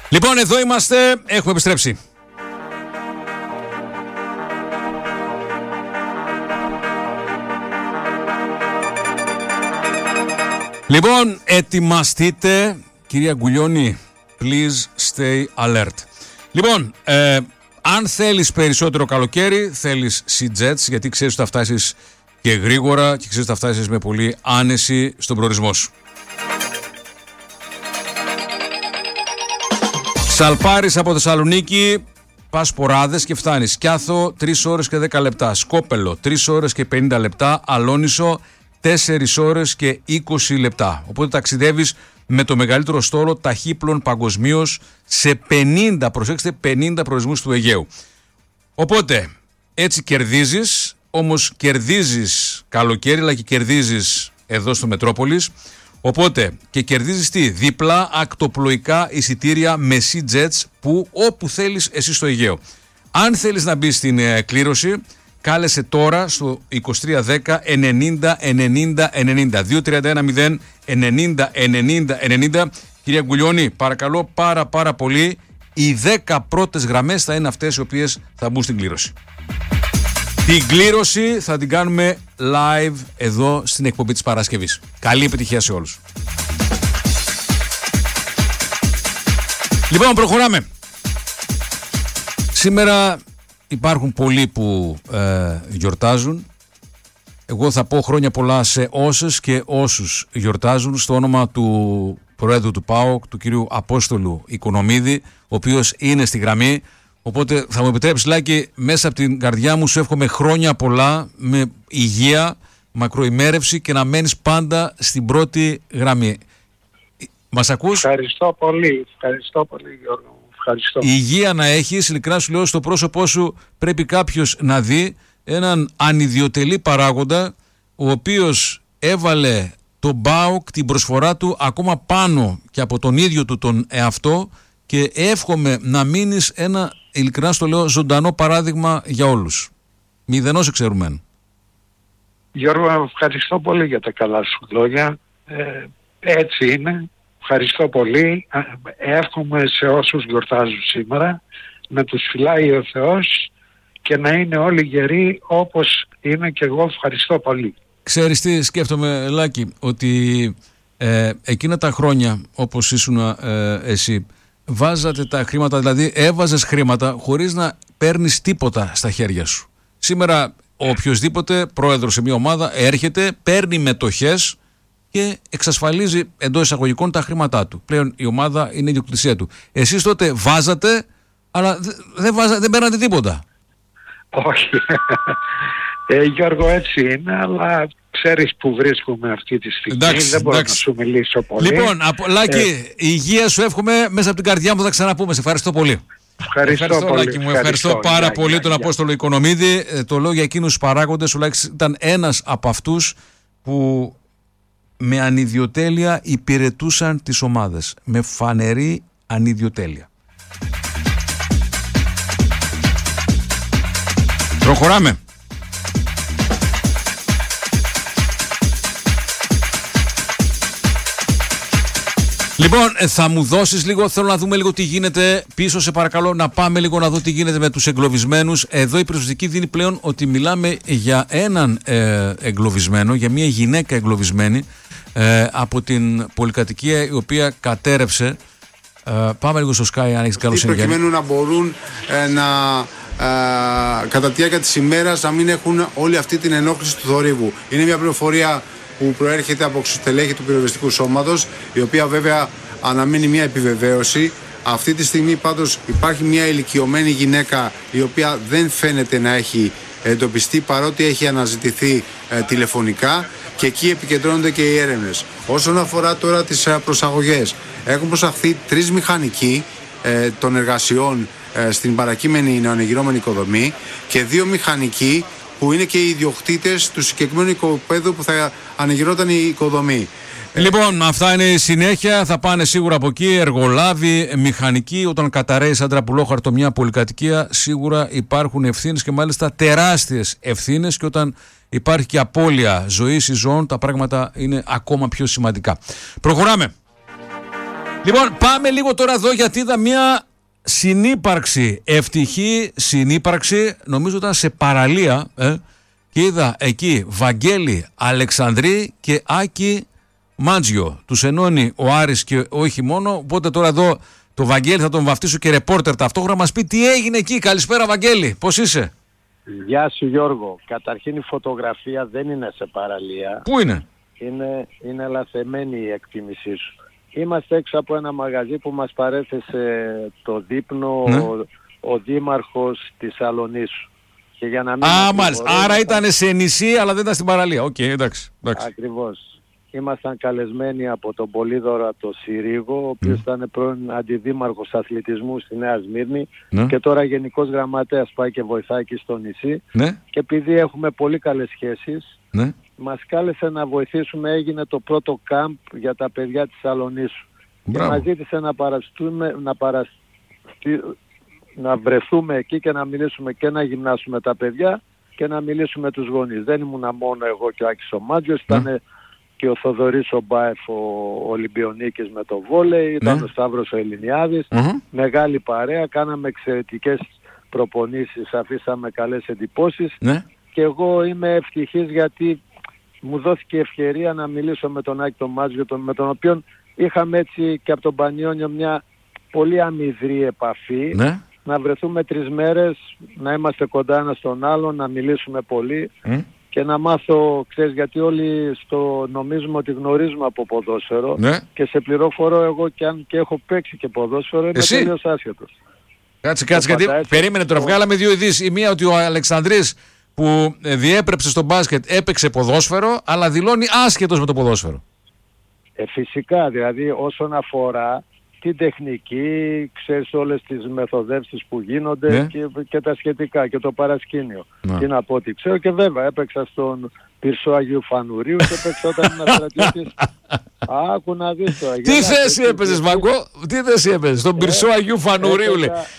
Λοιπόν, εδώ είμαστε, έχουμε επιστρέψει. Λοιπόν, ετοιμαστείτε, κυρία Γκουλιώνη, please stay alert. Λοιπόν, αν θέλεις περισσότερο καλοκαίρι, θέλεις Sea Jets, γιατί ξέρεις ότι θα φτάσεις και γρήγορα και ξέρεις ότι θα φτάσεις με πολύ άνεση στον προορισμό σου. Σαλπάρης από Θεσσαλονίκη, πας Ποράδες και φτάνεις. Σκιάθο 3 ώρες και 10 λεπτά. Σκόπελο 3 ώρες και 50 λεπτά. Αλόνισο 4 ώρες και 20 λεπτά. Οπότε ταξιδεύεις με το μεγαλύτερο στόλο ταχύπλων παγκοσμίως σε 50, προσέξτε, 50 προορισμούς του Αιγαίου. Οπότε έτσι κερδίζεις, όμως κερδίζεις καλοκαίρι, αλλά και κερδίζεις εδώ στο Μετρόπολης. Οπότε και κερδίζεις τι? Διπλά ακτοπλοϊκά εισιτήρια με Sea Jets που όπου θέλεις εσύ στο Αιγαίο. Αν θέλεις να μπεις στην κλήρωση, κάλεσε τώρα στο 2310 90 90 90 2310 90 90 90. Κυρία Γκουλιώνη, παρακαλώ πάρα πολύ, οι 10 πρώτες γραμμές θα είναι αυτές οι οποίες θα μπουν στην κλήρωση. Την κλήρωση θα την κάνουμε live εδώ στην εκπομπή της Παρασκευής. Καλή επιτυχία σε όλους. Λοιπόν, προχωράμε. Σήμερα υπάρχουν πολλοί που γιορτάζουν. Εγώ θα πω χρόνια πολλά σε όσες και όσους γιορτάζουν στο όνομα του Προέδρου του ΠΑΟΚ, του κυρίου Απόστολου Οικονομίδη, ο οποίος είναι στη γραμμή. Οπότε θα μου επιτρέψει, Λάκη, μέσα από την καρδιά μου σου εύχομαι χρόνια πολλά με υγεία, μακροημέρευση και να μένεις πάντα στην πρώτη γραμμή. Μας ακούς? Ευχαριστώ πολύ Γιώργο. Ευχαριστώ. Υγεία να έχεις, ειλικρινά σου λέω, στο πρόσωπό σου πρέπει κάποιος να δει έναν ανιδιοτελή παράγοντα, ο οποίος έβαλε τον ΠΑΟΚ την προσφορά του ακόμα πάνω και από τον ίδιο του τον εαυτό και εύχομαι να μείνεις ένα, ειλικρινά στο λέω, ζωντανό παράδειγμα για όλους. Μηδενός εξαιρουμένου. Γιώργο, ευχαριστώ πολύ για τα καλά σου λόγια. Έτσι είναι. Ευχαριστώ πολύ. Εύχομαι σε όσους γιορτάζουν σήμερα να τους φυλάει ο Θεός και να είναι όλοι γεροί όπως είμαι και εγώ. Ευχαριστώ πολύ. Ξέρεις τι σκέφτομαι, Λάκη, ότι εκείνα τα χρόνια όπως ήσουν εσύ, βάζατε τα χρήματα, δηλαδή έβαζες χρήματα χωρίς να παίρνεις τίποτα στα χέρια σου. Σήμερα οποιοσδήποτε πρόεδρος σε μια ομάδα έρχεται, παίρνει μετοχές και εξασφαλίζει εντός εισαγωγικών τα χρήματά του. Πλέον η ομάδα είναι ιδιοκτησία του. Εσείς τότε βάζατε, αλλά δεν παίρνατε τίποτα. Όχι. Γιώργο, έτσι είναι, αλλά ξέρεις που βρίσκομαι αυτή τη στιγμή. Δεν μπορώ να σου μιλήσω πολύ. Λοιπόν, Λάκη, υγεία σου εύχομαι μέσα από την καρδιά μου, θα ξαναπούμε. Σε ευχαριστώ πολύ. Ευχαριστώ πολύ. Λάκη μου, ευχαριστώ πάρα πολύ τον Απόστολο Οικονομίδη. Το λέω για εκείνους τους παράγοντες. Ο Λάκης ήταν ένας από αυτούς που με ανιδιοτέλεια υπηρετούσαν τις ομάδες. Με φανερή ανιδιοτέλεια. Προχωράμε. Λοιπόν, θα μου δώσεις λίγο, θέλω να δούμε λίγο τι γίνεται πίσω, σε παρακαλώ, να πάμε λίγο να δω τι γίνεται με τους εγκλωβισμένους. Εδώ η προσωπική δίνει πλέον ότι μιλάμε για έναν εγκλωβισμένο, για μια γυναίκα εγκλωβισμένη από την πολυκατοικία η οποία κατέρευσε. Πάμε λίγο στο Sky αν έχεις καλοσύνη. Προκειμένου να μπορούν να κατά τη διάρκεια της ημέρας να μην έχουν όλη αυτή την ενόχληση του θορύβου. Είναι μια πληροφορία που προέρχεται από στελέχη του πυροσβεστικού σώματος, η οποία βέβαια αναμένει μια επιβεβαίωση. Αυτή τη στιγμή πάντως υπάρχει μια ηλικιωμένη γυναίκα η οποία δεν φαίνεται να έχει εντοπιστεί, παρότι έχει αναζητηθεί τηλεφωνικά, και εκεί επικεντρώνονται και οι έρευνες. Όσον αφορά τώρα τις προσαγωγές, έχουν προσαχθεί 3 μηχανικοί των εργασιών στην παρακείμενη νεοανεγυρώμενη οικοδομή και 2 μηχανικοί που είναι και οι ιδιοκτήτες του συγκεκριμένου οικοπαίδου που θα ανεγυρώταν η οικοδομή. Λοιπόν, αυτά είναι η συνέχεια. Θα πάνε σίγουρα από εκεί εργολάβοι, μηχανικοί. Όταν καταραίει σαν τραπουλόχαρτο μια πολυκατοικία, σίγουρα υπάρχουν ευθύνες και μάλιστα τεράστιες ευθύνες. Και όταν υπάρχει και απώλεια ζωής ή ζώων, τα πράγματα είναι ακόμα πιο σημαντικά. Προχωράμε. Λοιπόν, πάμε λίγο τώρα εδώ γιατί είδα μια συνύπαρξη, ευτυχή συνύπαρξη, νομίζω ήταν σε παραλία, και είδα εκεί Βαγγέλη Αλεξανδρή και Άκη Μάντζιο. Τους ενώνει ο Άρης και όχι μόνο, οπότε τώρα εδώ το Βαγγέλη θα τον βαφτίσω και ρεπόρτερ ταυτόχρονα, μας πει τι έγινε εκεί. Καλησπέρα Βαγγέλη, πώς είσαι? Γεια σου Γιώργο. Καταρχήν η φωτογραφία δεν είναι σε παραλία. Πού είναι? Είναι λαθεμένη η εκτίμησή σου. Είμαστε έξω από ένα μαγαζί που μας παρέθεσε το δείπνο, ναι, ο δήμαρχος της Σαλονίσου. Και για να μην μάλιστα. Άρα ήταν σε νησί αλλά δεν ήταν στην παραλία. Οκ, εντάξει. Ακριβώς. Ήμασταν καλεσμένοι από τον Πολύδωρα το Συρίγο, ο οποίος ήταν πρώην αντιδήμαρχος αθλητισμού στη Νέα Σμύρνη, και τώρα γενικός γραμματέας, πάει και βοηθάει εκεί στο νησί. Και επειδή έχουμε πολύ καλές σχέσεις, μας κάλεσε να βοηθήσουμε. Έγινε το πρώτο κάμπ για τα παιδιά της Σαλονίσου. Και μας ζήτησε να βρεθούμε εκεί και να μιλήσουμε και να γυμνάσουμε τα παιδιά και να μιλήσουμε τους γονείς. Δεν ήμουνα μόνο εγώ και ο Άκης ο Μάντζιος, ήταν και ο Θοδωρής ο Μπάεφ, ο Ολυμπιονίκης με το βόλεϊ, ήταν ο Σταύρος ο Ελληνιάδης, μεγάλη παρέα, κάναμε εξαιρετικές προπονήσεις, αφήσαμε καλές εντυπώσεις, και εγώ είμαι ευτυχής γιατί μου δόθηκε ευκαιρία να μιλήσω με τον Άκη τον Μάτζιο, με τον οποίο είχαμε έτσι και από τον Πανιόνιο μια πολύ αμυδρή επαφή, να βρεθούμε 3 μέρες, να είμαστε κοντά ένας στον άλλον, να μιλήσουμε πολύ και να μάθω, ξέρεις, γιατί όλοι νομίζουμε ότι γνωρίζουμε από ποδόσφαιρο, και σε πληροφορώ εγώ, και αν και έχω παίξει και ποδόσφαιρο, είμαι τελείως άσχετος. Κάτσε, γιατί περίμενε τώρα, βγάλαμε 2 ειδήσεις. Η μία ότι ο Αλεξανδρής που διέπρεψε στο μπάσκετ έπαιξε ποδόσφαιρο, αλλά δηλώνει άσχετος με το ποδόσφαιρο. Φυσικά, δηλαδή όσον αφορά την τεχνική, ξέρεις όλες τις μεθοδεύσεις που γίνονται και τα σχετικά και το παρασκήνιο. Τι να πω, τι ξέρω, και βέβαια έπαιξα στον Πυρσό Αγίου Φανουρίου και έπαιξα όταν ήμουν στρατιώτης. Άκου να δεις τώρα. Τι θέση έπαιζες Βαγκό, τι θέση έπαιζες στον Πυρσό Αγίου Φανουρίου?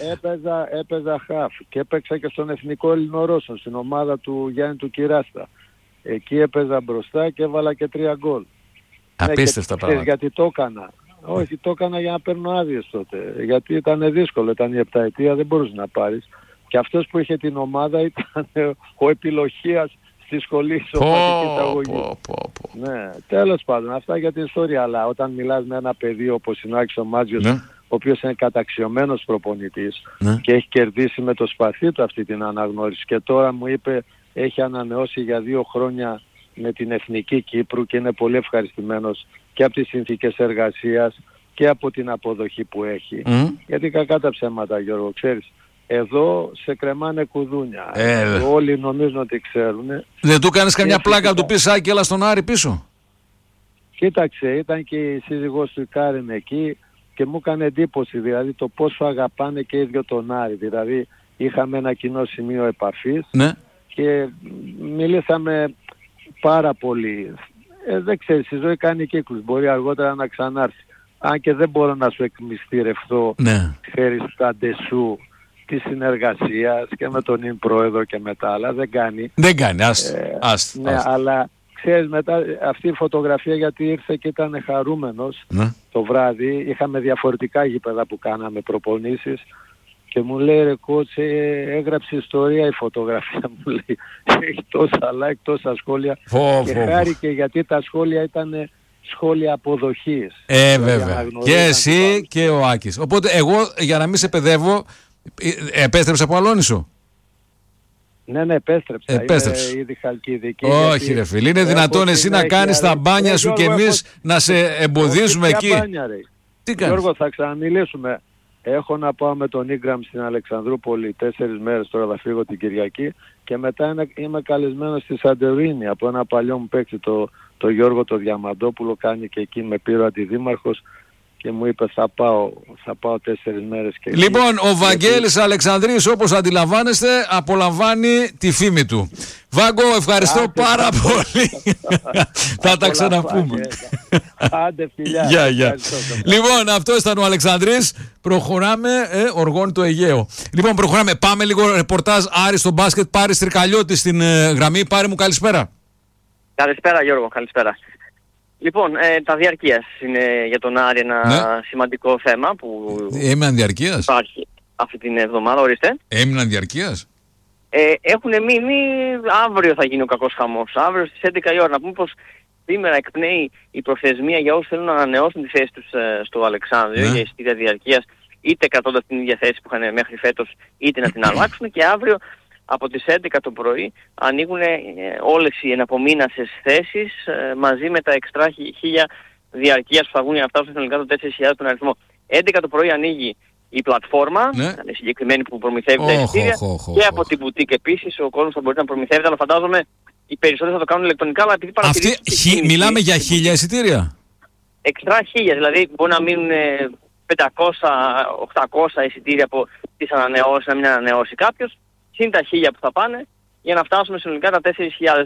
Έπαιζα χαφ και έπαιξα και στον Εθνικό Ελληνορώσο, στην ομάδα του Γιάννη του Κυράστα. Εκεί έπαιζα μπροστά και έβαλα και 3 γκολ. Απίστευτα πράγματα. Γιατί το έκανα. Όχι, το έκανα για να παίρνω άδειες τότε. Γιατί ήταν δύσκολο, ήταν η 7ετία, δεν μπορούσε να πάρεις. Και αυτός που είχε την ομάδα ήταν ο επιλογίας στη σχολή σωματικής αγωγής. Ναι, τέλος πάντων, αυτά για την ιστορία. Αλλά όταν μιλάς με ένα παιδί όπως είναι ο Άκης ο Μάτζιος, ο οποίος είναι καταξιωμένος προπονητής και έχει κερδίσει με το σπαθί του αυτή την αναγνώριση, και τώρα μου είπε έχει ανανεώσει για 2 χρόνια με την Εθνική Κύπρου και είναι πολύ ευχαριστημένος και από τις συνθήκες εργασίας και από την αποδοχή που έχει. Γιατί κακά τα ψέματα, Γιώργο, ξέρεις, εδώ σε κρεμάνε κουδούνια. Όλοι νομίζουν ότι ξέρουν. Δεν του κάνεις καμιά πλάκα να του πεις Άκη έλα στον Άρη πίσω? Κοίταξε, ήταν και η σύζυγός του η Κάριν εκεί και μου έκανε εντύπωση, δηλαδή το πόσο αγαπάνε και ίδιο τον Άρη. Δηλαδή είχαμε ένα κοινό σημείο επαφής και μιλήσαμε πάρα πολύ. Δεν ξέρεις, η ζωή κάνει κύκλους, μπορεί αργότερα να ξανάρθει. Αν και δεν μπορώ να σου εκμυστηρευθώ, ξέρεις, τα ντεσού της συνεργασίας και με τον ίν πρόεδρο και με τα άλλα, δεν κάνει. Δεν κάνει, αλλά ξέρεις, μετά αυτή η φωτογραφία, γιατί ήρθε και ήταν χαρούμενος το βράδυ, είχαμε διαφορετικά γήπεδα που κάναμε προπονήσεις, και μου λέει ρε κότσε, έγραψε ιστορία η φωτογραφία, μου λέει. Έχει τόσα like, τόσα σχόλια. Και χάρηκε γιατί τα σχόλια ήταν σχόλια αποδοχής. Βέβαια. Και εσύ και ο Άκης. Οπότε εγώ, για να μην σε παιδεύω, επέστρεψα από Αλόνισο. Ναι, επέστρεψα. Επέστρεψα. Είμαι ήδη Χαλκιδική. Όχι ρε φίλε, είναι δυνατόν εσύ να κάνεις τα μπάνια σου και εμείς να σε εμποδίζουμε εκεί? Τι κάνεις? Γιώργο, θα ξαναμιλήσουμε. Έχω να πάω με τον Ίγκραμ στην Αλεξανδρούπολη 4 μέρες, τώρα θα φύγω την Κυριακή, και μετά είμαι καλεσμένος στη Σαντερίνη από ένα παλιό μου παίκτη, το Γιώργο το Διαμαντόπουλο, κάνει και εκεί, με πήρε ο αντιδήμαρχος και μου είπε θα πάω 4 μέρες. Και λοιπόν, ο Βαγγέλης Αλεξανδρής, όπως αντιλαμβάνεστε, απολαμβάνει τη φήμη του. Βάγκο, ευχαριστώ πάρα πολύ. Θα τα ξαναπούμε. Άντε φιλιά. Γεια. Λοιπόν, αυτό ήταν ο Αλεξανδρής. Προχωράμε, οργώνει το Αιγαίο. Λοιπόν, προχωράμε. Πάμε λίγο ρεπορτάζ Άρη στο μπάσκετ. Πάρη Στρικαλιώτη στην γραμμή. Πάρη μου, καλησπέρα. Καλησπέρα Γιώργο, καλησπέρα. Λοιπόν, τα διαρκείας είναι για τον Άρη ένα σημαντικό θέμα που έμειναν διαρκείας. Υπάρχει αυτή την εβδομάδα, ορίστε. Έμειναν διαρκείας. Έχουν μείνει, αύριο θα γίνει ο κακός χαμός. Αύριο στις 11 η ώρα. Να πούμε πως σήμερα εκπνέει η προθεσμία για όσους θέλουν να ανανεώσουν τη θέση τους στο Αλεξάνδριο για εισιτήρια διαρκείας, είτε κρατώντας την ίδια θέση που είχαν μέχρι φέτος, είτε να την αλλάξουν. Και αύριο από τις 11 το πρωί ανοίγουν όλες οι εναπομείνασες θέσεις μαζί με τα εξτρά 1000 διαρκείας που θα βγουν για να φτάσουν συνολικά το 4.000 τον αριθμό. 11 το πρωί ανοίγει η πλατφόρμα, η συγκεκριμένη που προμηθεύει τα εισιτήρια, και από την μπουτίκ επίσης ο κόσμος θα μπορεί να προμηθεύει, αλλά φαντάζομαι οι περισσότεροι θα το κάνουν ηλεκτρονικά, αλλά επειδή παρατηρήσεις... Μιλάμε για 1000 εισιτήρια. Εξτρά 1000, δηλαδή μπορεί να μείνουν 500-800 εισιτήρια από τις ανανεώσεις, να μην ανανεώσει κάποιος, συν τα 1000 που θα πάνε, για να φτάσουμε συνολικά τα 4.000.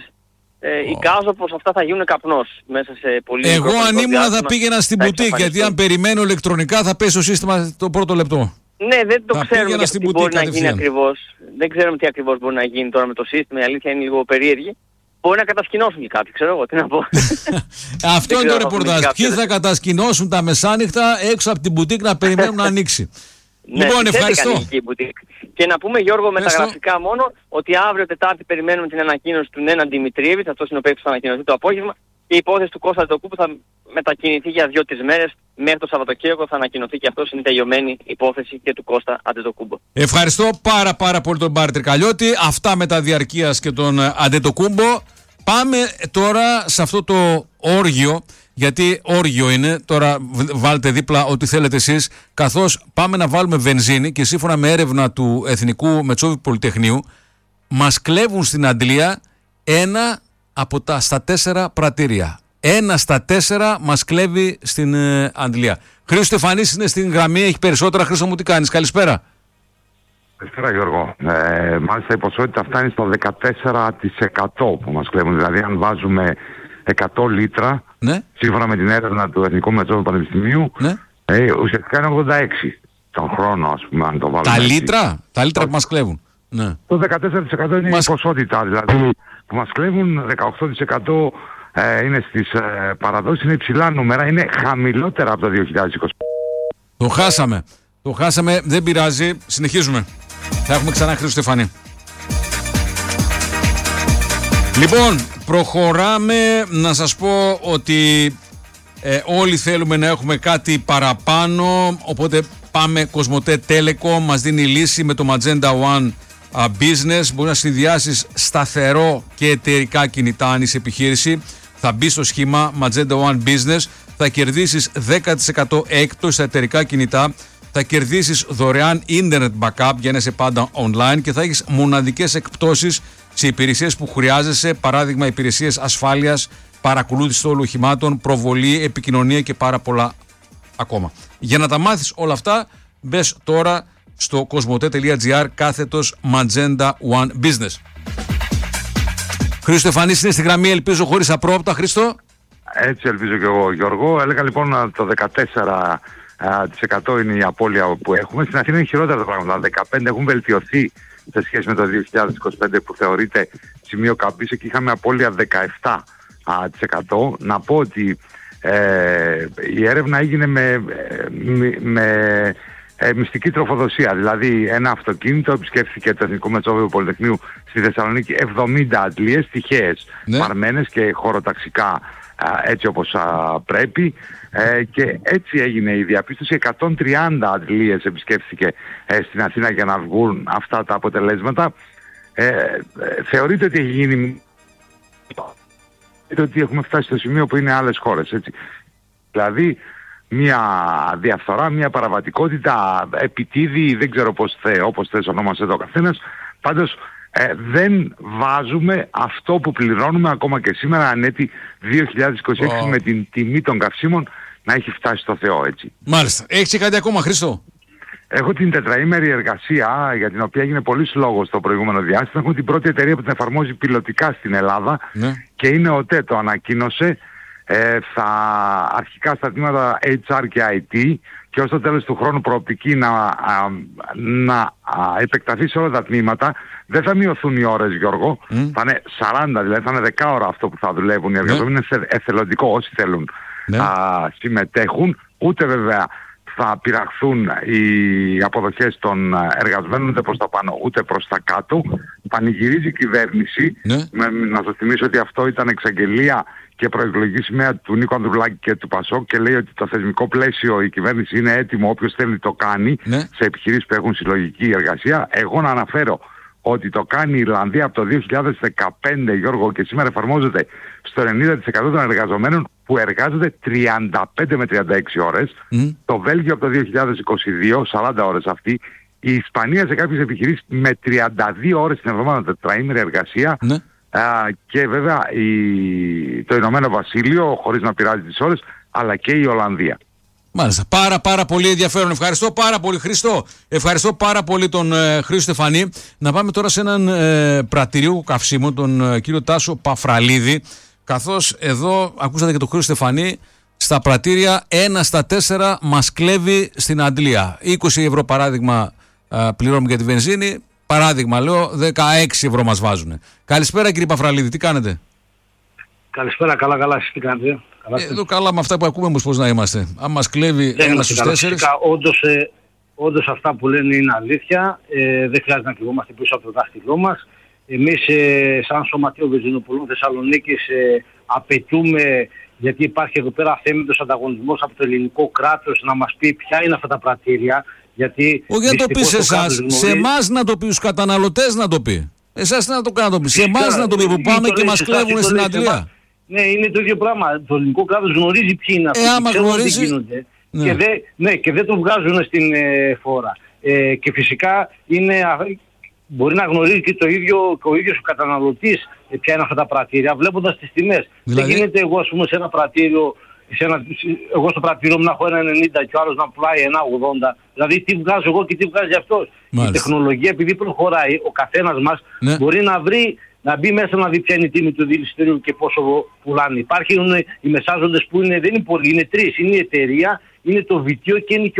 Εικάζω πως αυτά θα γίνουν καπνός μέσα σε πολύ μικρό Εγώ αν ήμουν θα πήγαινα στην μπουτίκ, γιατί αν περιμένω ηλεκτρονικά θα πέσει το σύστημα το πρώτο λεπτό. Ναι, δεν το ξέρουμε τι μπορεί να γίνει ακριβώς. Δεν ξέρουμε τι ακριβώς μπορεί να γίνει τώρα με το σύστημα, η αλήθεια είναι λίγο περίεργη. Μπορεί να κατασκηνώσουν και κάποιοι, ξέρω εγώ, τι να πω. Αυτό είναι το ρεπορτάζ. Ποιοι θα κατασκηνώσουν τα μεσάνυχτα έξω από την μπουτίκ να περιμένουν να ανοίξει. Λοιπόν, ευχαριστώ. Και να πούμε, Γιώργο, μεταγραφικά μόνο, ότι αύριο Τετάρτη περιμένουμε την ανακοίνωση του Νέναν Δημητρίεβιτς, αυτός είναι ο παίκτης που θα ανακοινωθεί το απόγευμα, και η υπόθεση του Κώστα Αντετοκούμπου θα μετακινηθεί για 2-3 μέρες. Μέχρι το Σαββατοκύριακο θα ανακοινωθεί και αυτός, είναι τελειωμένη υπόθεση και του Κώστα Αντετοκούμπου. Ευχαριστώ πάρα πολύ τον Μπάρη Τρικαλιώτη. Αυτά με τα διαρκείας και τον Αντετοκούμπο. Πάμε τώρα σε αυτό το όργιο, γιατί όργιο είναι, τώρα βάλτε δίπλα ό,τι θέλετε εσείς, καθώς πάμε να βάλουμε βενζίνη και σύμφωνα με έρευνα του Εθνικού Μετσόβιου Πολυτεχνείου, μας κλέβουν στην Αντλία 1 από τα στα 4 πρατήρια. 1 στα 4 μας κλέβει στην Αντλία. Χρήστο Στεφανής είναι στην γραμμή, έχει περισσότερα. Χρήστο μου, τι κάνεις? Καλησπέρα. Καλησπέρα Γιώργο. Μάλιστα η ποσότητα φτάνει στο 14% που μας κλέβουν. Δηλαδή αν βάζουμε 100 λίτρα, σύμφωνα με την έρευνα του Εθνικού Μετσόβιου Πανεπιστημίου, ουσιαστικά είναι 86 τον χρόνο, ας πούμε, αν το βάλουμε. Τα λίτρα που μας κλέβουν. Ναι. Το 14% είναι η ποσότητα, δηλαδή που μας κλέβουν. 18% είναι στις παραδόσεις, είναι υψηλά νούμερα, είναι χαμηλότερα από το 2020. Το χάσαμε, δεν πειράζει, συνεχίζουμε. Θα έχουμε ξανά Χρήστο Στεφανή. Λοιπόν, προχωράμε. Να σας πω ότι όλοι θέλουμε να έχουμε κάτι παραπάνω, οπότε πάμε Κοσμοτέ Telecom, μας δίνει λύση με το Magenta One Business. Μπορεί να συνδυάσεις σταθερό και εταιρικά κινητά αν είσαι επιχείρηση. Θα μπει στο σχήμα Magenta One Business, θα κερδίσεις 10% έκπτωση στα εταιρικά κινητά, θα κερδίσεις δωρεάν internet backup για να είσαι πάντα online και θα έχεις μοναδικές εκπτώσεις σε υπηρεσίες που χρειάζεσαι, παράδειγμα υπηρεσίες ασφάλειας, παρακολούθηση των οχημάτων, προβολή, επικοινωνία και πάρα πολλά ακόμα. Για να τα μάθεις όλα αυτά, μπες τώρα στο cosmote.gr /Magenta One Business. Χρήστο Στεφανής είναι στη γραμμή, ελπίζω χωρίς απρόπτα. Χρήστο. Έτσι ελπίζω και εγώ, Γιώργο. Έλεγα λοιπόν το 14% είναι η απώλεια που έχουμε. Στην Αθήνα είναι χειρότερα τα πράγματα. 15% έχουν βελτιωθεί σε σχέση με το 2025 που θεωρείται σημείο καμπής. Εκεί είχαμε απώλεια 17%. Να πω ότι η έρευνα έγινε με μυστική τροφοδοσία. Δηλαδή ένα αυτοκίνητο επισκέφθηκε το Εθνικό Μετσόβιο Πολυτεχνείου στη Θεσσαλονίκη 70 αντλίες τυχαίες, παρμένες και χωροταξικά έτσι όπως πρέπει, και έτσι έγινε η διαπίστωση. 130 αντλίες επισκέφθηκε στην Αθήνα για να βγουν αυτά τα αποτελέσματα. Θεωρείται ότι έχει γίνει, ότι έχουμε φτάσει στο σημείο που είναι άλλες χώρες, έτσι. Δηλαδή μια διαφθορά, μια παραβατικότητα, επιτίδη, δεν ξέρω όπως θες ονόμασε το καθένας. Πάντως δεν βάζουμε αυτό που πληρώνουμε ακόμα και σήμερα, ανέτη 2026, με την τιμή των καυσίμων να έχει φτάσει στο Θεό, έτσι. Μάλιστα. Έχεις και κάτι ακόμα, Χρήστο? Έχω την τετραήμερη εργασία για την οποία έγινε πολύς λόγος το προηγούμενο διάστημα. Έχουμε την πρώτη εταιρεία που την εφαρμόζει πιλωτικά στην Ελλάδα, και είναι ο ΤΕ, το ανακοίνωσε. Αρχικά στα τμήματα HR και IT, και ως το τέλος του χρόνου προοπτική να επεκταθεί σε όλα τα τμήματα, δεν θα μειωθούν οι ώρες, Γιώργο. Θα είναι 40, δηλαδή θα είναι 10 ώρα αυτό που θα δουλεύουν οι εργαζόμενοι. Είναι εθελοντικό, όσοι θέλουν συμμετέχουν. Ούτε βέβαια θα πειραχθούν οι αποδοχές των εργαζομένων ούτε προς τα πάνω ούτε προς τα κάτω. Πανηγυρίζει η κυβέρνηση. Να σας θυμίσω ότι αυτό ήταν εξαγγελία και προεκλογική σημαία του Νίκου Ανδρουλάκη και του Πασόκ, και λέει ότι το θεσμικό πλαίσιο, η κυβέρνηση είναι έτοιμο, όποιος θέλει το κάνει σε επιχειρήσεις που έχουν συλλογική εργασία. Εγώ να αναφέρω ότι το κάνει η Ιρλανδία από το 2015, Γιώργο, και σήμερα εφαρμόζεται στο 90% των εργαζομένων που εργάζονται 35 με 36 ώρες. Το Βέλγιο από το 2022, 40 ώρες αυτή. Η Ισπανία σε κάποιες επιχειρήσεις με 32 ώρες την εβδομάδα, τετραήμερη εργασία. Και βέβαια το Ηνωμένο Βασίλειο, χωρίς να πειράζει τις ώρες, αλλά και η Ολλανδία. Μάλιστα. Πάρα πολύ ενδιαφέρον. Ευχαριστώ πάρα πολύ, Χριστό. Ευχαριστώ πάρα πολύ τον Χρήστο Στεφανή. Να πάμε τώρα σε έναν πρατηρίου καυσίμων, τον κύριο Τάσο Παφραλίδη. Καθώς εδώ ακούσατε και τον Χρήστο Στεφανή, στα πρατήρια 1 στα 4 μας κλέβει στην αντλία. 20 ευρώ παράδειγμα πληρώνουμε για τη βενζίνη. Παράδειγμα λέω, 16 ευρώ μας βάζουν. Καλησπέρα κύριε Παφραλίδη, τι κάνετε? Καλησπέρα, καλά, εσείς τι κάνετε? Εδώ καλά με αυτά που ακούμε όμως πώς να είμαστε. Αν μας κλέβει 1 στους 4. Όντως αυτά που λένε είναι αλήθεια. Δεν χρειάζεται να κρυβόμαστε πίσω από το δάχτυλό μας. Εμείς σαν Σωματείο Βενζινοπολών Θεσσαλονίκης απαιτούμε, γιατί υπάρχει εδώ πέρα αθέμητος ανταγωνισμός από το ελληνικό κράτος, να μας πει ποια είναι αυτά τα πρατήρια. Γιατί όχι να το πει σε εσάς, σε εμάς να το πει, στους καταναλωτές να το πει. Εσάς να το πει, σε εμάς να το πει που πάμε και μας κλέβουν στην αντλία. Ναι, είναι το ίδιο πράγμα. Το ελληνικό κράτος γνωρίζει ποιοι είναι αυτοί. Άμα γνωρίζει. Και δεν το βγάζουν στην φόρα. Και φυσικά μπορεί να γνωρίζει και ο ίδιος ο καταναλωτής ποια είναι αυτά τα πρατήρια, βλέποντας τις τιμές. Δηλαδή... Δεν γίνεται εγώ, ας πούμε, σε ένα πρατήριο. Εγώ στο πρατήριο μου να έχω 1,90 και ο άλλος να πουλάει 1,80. Δηλαδή τι βγάζω εγώ και τι βγάζει αυτός. Η τεχνολογία, επειδή προχωράει, ο καθένας μας μπορεί να μπει μέσα να δει ποια είναι η τίμη του δηληστηρίου και πόσο πουλάνε. Υπάρχουν οι μεσάζοντες που δεν είναι πολλοί, είναι 3. Είναι η εταιρεία, είναι το βιτίο και είναι και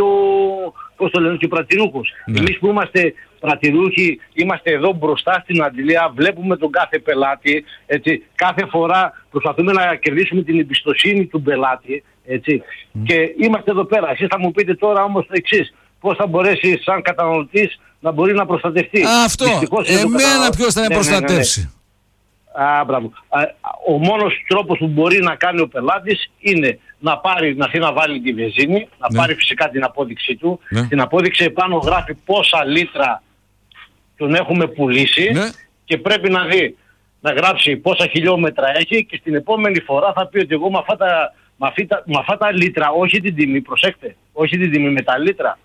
ο πρατηρούχος. Εμείς που είμαστε πρατηρούχοι, είμαστε εδώ μπροστά στην αντιλία, βλέπουμε τον κάθε πελάτη, έτσι, κάθε φορά προσπαθούμε να κερδίσουμε την εμπιστοσύνη του πελάτη, έτσι, και είμαστε εδώ πέρα. Εσείς θα μου πείτε τώρα όμως το εξής, πώς θα μπορέσει σαν καταναλωτής να μπορεί να προστατευτεί? Αυτό, εμένα ποιος θα με προστατεύσει? Μπράβο. Ο μόνος τρόπος που μπορεί να κάνει ο πελάτης είναι να έρθει να βάλει τη βενζίνη, να πάρει φυσικά την απόδειξή του. Την απόδειξη επάνω γράφει πόσα λίτρα τον έχουμε πουλήσει και πρέπει να γράψει πόσα χιλιόμετρα έχει, και στην επόμενη φορά θα πει ότι εγώ με αυτά τα λίτρα, όχι την τιμή, προσέξτε, όχι την τιμή, με τα λίτρα,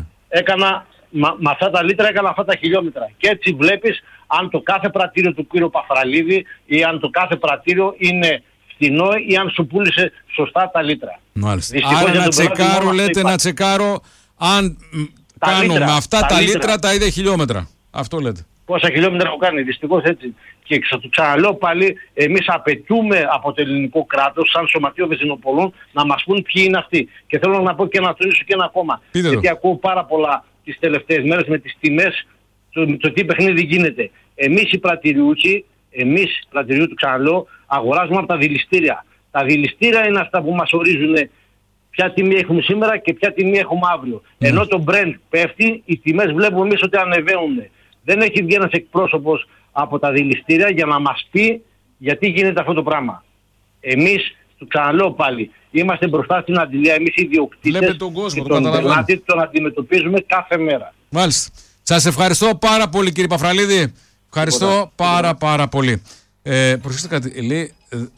με αυτά τα λίτρα έκανα αυτά τα χιλιόμετρα. Και έτσι βλέπεις αν το κάθε πρατήριο του κύριου Παφραλίδη ή αν το κάθε πρατήριο είναι φθηνό ή αν σου πούλησε σωστά τα λίτρα. Μάλιστα. Άρα να τσεκάρω, λέτε, να τσεκάρω αν κάνω με αυτά τα λίτρα τα ίδια χιλιόμετρα. Αυτό λέτε. Πόσα χιλιόμετρα έχω κάνει, δυστυχώς έτσι. Και θα του ξαναλέω πάλι, εμείς απαιτούμε από το ελληνικό κράτος, σαν Σωματείο Βενζινοπολών, να μας πούν ποιοι είναι αυτοί. Και θέλω να πω και να τονίσω και ένα ακόμα. Γιατί ακούω πάρα πολλά τις τελευταίες μέρες με τις τιμές, το τι παιχνίδι γίνεται. Εμείς οι πρατηριούχοι, του ξαναλέω, αγοράζουμε από τα δηληστήρια. Τα δηληστήρια είναι αυτά που μας ορίζουν ποια τιμή έχουμε σήμερα και ποια τιμή έχουμε αύριο. Ενώ το Brent πέφτει, οι τιμές βλέπουμε εμείς ότι ανεβαίνουν. Δεν έχει βγει ένας εκπρόσωπος από τα δηληστήρια για να μας πει γιατί γίνεται αυτό το πράγμα. Εμείς, του ξαναλέω πάλι, είμαστε μπροστά στην αντιλία, εμείς οι ιδιοκτήτες και τον πελάτη τον αντιμετωπίζουμε κάθε μέρα. Μάλιστα. Σας ευχαριστώ πάρα πολύ κύριε Παφραλίδη. Ευχαριστώ πάρα πολύ. Προσέξτε κάτι, λέει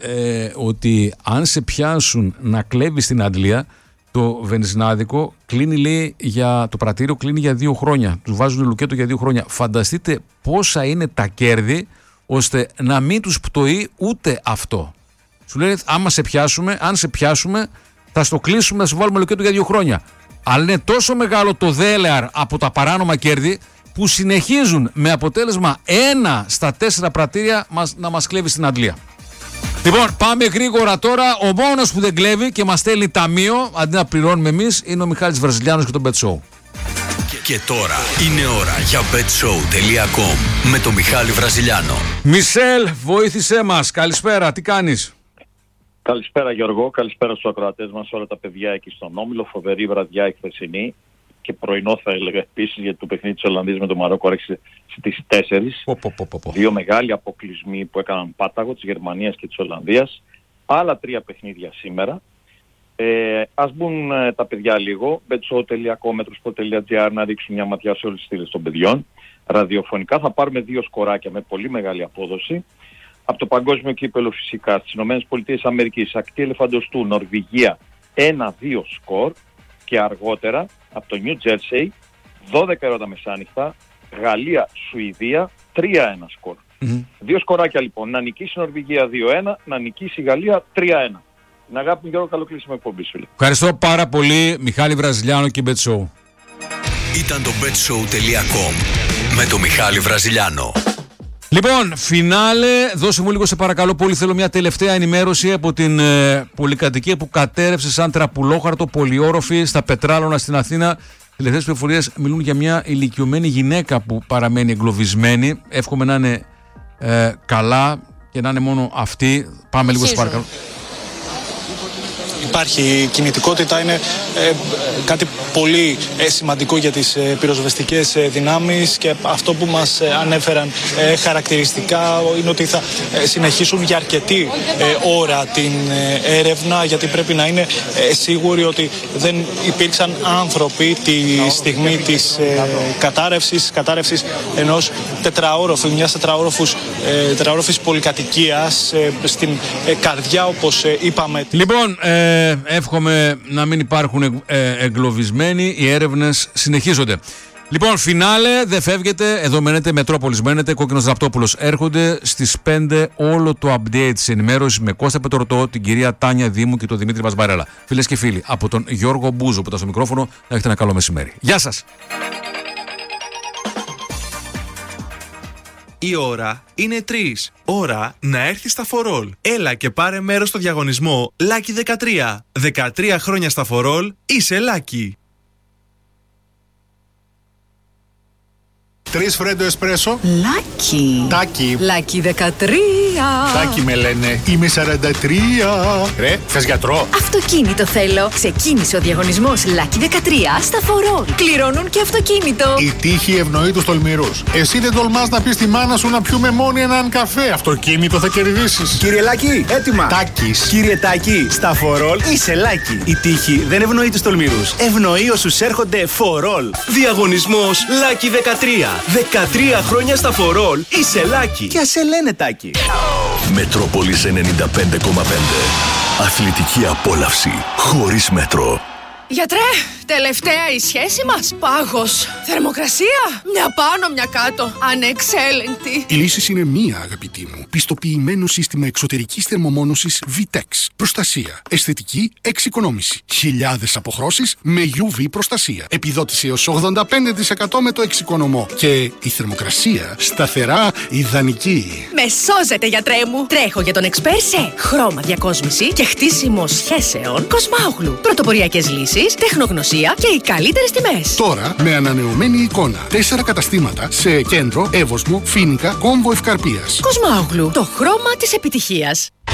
ότι αν σε πιάσουν να κλέβεις στην αντλία, το βενζινάδικο κλείνει, λέει, για το πρατήριο κλείνει για 2 χρόνια. Τους βάζουν λουκέτο για 2 χρόνια. Φανταστείτε πόσα είναι τα κέρδη ώστε να μην τους πτωεί ούτε αυτό. Σου λέει, αν σε πιάσουμε θα στο κλείσουμε, θα σου βάλουμε λουκέτο για 2 χρόνια. Αλλά είναι τόσο μεγάλο το δέλεαρ από τα παράνομα κέρδη που συνεχίζουν με αποτέλεσμα 1 στα 4 πρατήρια να μας κλέβει στην αντλία. Λοιπόν, πάμε γρήγορα τώρα. Ο μόνος που δεν κλέβει και μας στέλνει ταμείο αντί να πληρώνουμε εμείς είναι ο Μιχάλης Βραζιλιάνος και τον Bet Show. Και τώρα είναι ώρα για betshow.com με τον Μιχάλη Βραζιλιάνο. Μισελ, βοήθησέ μας. Καλησπέρα, τι κάνεις? Καλησπέρα Γιώργο, καλησπέρα στους ακροατές μας, όλα τα παιδιά εκεί στον Όμιλο. Φοβερή βραδιά η χθεσινή και πρωινό θα έλεγα επίσης, γιατί το παιχνίδι της Ολλανδίας με το Μαρόκο άρχισε στις 4. Δύο μεγάλοι αποκλεισμοί που έκαναν πάταγο της Γερμανίας και της Ολλανδίας. Άλλα 3 παιχνίδια σήμερα. Ας μπουν τα παιδιά λίγο, betshow.com, metrosport.gr, να ρίξουν μια ματιά σε όλες τις στήλες των παιδιών. Ραδιοφωνικά θα πάρουμε 2 σκοράκια με πολύ μεγάλη απόδοση. Από το παγκόσμιο κύπελο φυσικά στις ΗΠΑ, ακτή Ελεφαντοστού, Νορβηγία 1-2 σκορ, και αργότερα από το New Jersey 12 ώρα μεσάνυχτα Γαλλία Σουηδία 3-1 σκορ. 2 σκοράκια λοιπόν, να νικήσει η Νορβηγία 2-1, να νικήσει η Γαλλία 3-1. Να αγάπη μου Γιώργο, καλό κλείσιμο εκπομπής. Ευχαριστώ πάρα πολύ Μιχάλη Βραζιλιάνο και Bet Show. Ήταν το betshow.com με τον Μιχάλη Βραζιλιάνο. Λοιπόν, φινάλε, δώσε μου λίγο σε παρακαλώ πολύ, θέλω μια τελευταία ενημέρωση από την πολυκατοικία που κατέρευσε σαν τραπουλόχαρτο πολυόροφη στα Πετράλωνα στην Αθήνα. Τελευταίες πληροφορίες μιλούν για μια ηλικιωμένη γυναίκα που παραμένει εγκλωβισμένη. Εύχομαι να είναι καλά και να είναι μόνο αυτή. Πάμε λίγο σε παρακαλώ. Υπάρχει κινητικότητα, είναι κάτι πολύ σημαντικό για τις πυροσβεστικές δυνάμεις, και αυτό που μας ανέφεραν χαρακτηριστικά είναι ότι θα συνεχίσουν για αρκετή ώρα την έρευνα, γιατί πρέπει να είναι σίγουροι ότι δεν υπήρξαν άνθρωποι τη στιγμή της κατάρρευσης ενός μιας τετραόροφης πολυκατοικίας στην καρδιά, όπως είπαμε. Λοιπόν, εύχομαι να μην υπάρχουν εγκλωβισμένοι. Οι έρευνες συνεχίζονται. Λοιπόν, φινάλε, δεν φεύγετε. Εδώ μένετε, Μετρόπολης μένετε. Κόκκινος Ραπτόπουλος έρχονται στις 5 όλο το update της ενημέρωσης με Κώστα Πετρωτό, την κυρία Τάνια Δήμου και τον Δημήτρη Βασβαρέλα. Φίλες και φίλοι, από τον Γιώργο Μπούζο που ήταν στο μικρόφωνο, να έχετε ένα καλό μεσημέρι. Γεια σας! Η ώρα είναι 3. Ώρα να έρθει στα For All. Έλα και πάρε μέρος στο διαγωνισμό Lucky 13. 13 χρόνια στα For All, είσαι Lucky. 3 φρέντο εσπρέσο. Λάκι. Τάκι. Λάκι 13. Τάκι με λένε. Είμαι 43. Ρε, θες γιατρό? Αυτοκίνητο θέλω. Ξεκίνησε ο διαγωνισμός Λάκι 13 στα For All. Κληρώνουν και αυτοκίνητο. Η τύχη ευνοεί τους τολμηρούς. Εσύ δεν τολμάς να πεις στη μάνα σου να πιούμε μόνοι έναν καφέ. Αυτοκίνητο θα κερδίσεις. Κύριε Λάκη, έτοιμα. Τάκης. Κύριε Τάκη, στα For All είσαι Λάκη. Η τύχη δεν ευνοεί τους τολμηρούς. Ευνοεί όσους έρχονται For All. Διαγωνισμός Λάκη 13. 13 χρόνια στα For All, είσαι Λάκη. Και ας σε λένε Τάκη. Μετρόπολης 95,5. Αθλητική απόλαυση χωρίς μέτρο. Γιατρέ, τελευταία η σχέση μας. Πάγος. Θερμοκρασία. Μια πάνω, μια κάτω. Ανεξέλεγκτη. Η λύση είναι μία, αγαπητή μου. Πιστοποιημένο σύστημα εξωτερικής θερμομόνωσης VTEX. Προστασία. Αισθητική εξοικονόμηση. Χιλιάδες αποχρώσεις με UV προστασία. Επιδότηση έως 85% με το εξοικονομώ. Και η θερμοκρασία σταθερά ιδανική. Με σώζετε, γιατρέ μου. Τρέχω για τον εξπέρ σε χρώμα διακόσμηση και χτίσιμο σχέσεων Κοσμάογλου. Πρωτοποριακές λύσεις, τεχνογνωσία και οι καλύτερες τιμές. Τώρα με ανανεωμένη εικόνα. 4 καταστήματα σε Κέντρο, Εύωσμο, Φοίνικα, Κόμβο Ευκαρπίας. Κοσμάογλου. Το χρώμα της επιτυχίας.